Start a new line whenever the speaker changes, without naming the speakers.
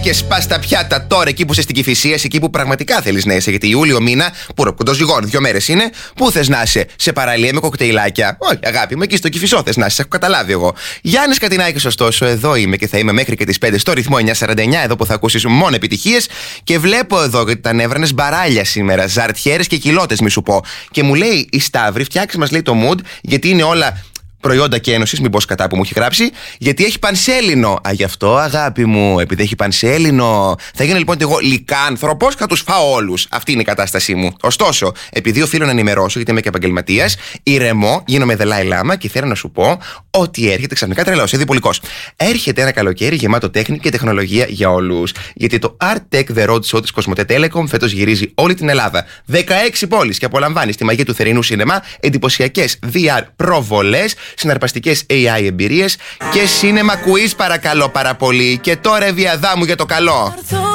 Και σπάς τα πιάτα τώρα εκεί που είσαι στην Κηφισίας, εκεί που πραγματικά θέλεις να είσαι. Γιατί Ιούλιο μήνα, που κοντοζυγών, 2 μέρες είναι, πού θες να είσαι? Σε παραλία με κοκτέιλάκια? Όχι, αγάπη μου, εκεί στο Κηφισό θες να είσαι, έχω καταλάβει εγώ. Γιάννης Κατινάκης, ωστόσο, εδώ είμαι και θα είμαι μέχρι και τις 5 στο ρυθμό 949, εδώ που θα ακούσεις μόνο επιτυχίες. Και βλέπω εδώ ότι τα νεύρανες μπαράλια σήμερα, ζαρτιέρες και κιλότες, μη σου πω. Και μου λέει η Σταύρη, φτιάξε μας λέει το mood, γιατί είναι όλα προϊόντα και ένωσης, μην πω κατά που μου έχει γράψει, γιατί έχει πανσέλινο. Α, γι' αυτό, αγάπη μου, επειδή έχει πανσέλινο. Θα γίνει λοιπόν εγώ λυκάνθρωπος, θα τους φάω όλους. Αυτή είναι η κατάστασή μου. Ωστόσο, επειδή οφείλω να ενημερώσω, γιατί είμαι και επαγγελματίας, ηρεμώ, γίνομαι Δελάη Λάμα και θέλω να σου πω ότι έρχεται ξαφνικά τρελός, διπολικός. Έρχεται ένα καλοκαίρι γεμάτο τέχνη και τεχνολογία για όλους. Γιατί το Art Tech The Road Show της Κοσμοτέ Telecom φέτος γυρίζει όλη την Ελλάδα. 16 πόλεις και απολαμβάνει στη μαγεία του θερινού σινεμά εντυπωσιακές VR προβολές, συναρπαστικές AI εμπειρίες και cinema quiz, παρακαλώ πάρα πολύ. Και τώρα Ευη Αδάμου για το καλό.